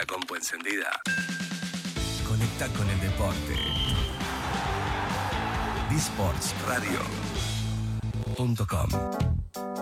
la compu encendida. Conecta con el deporte. dsportsradio.com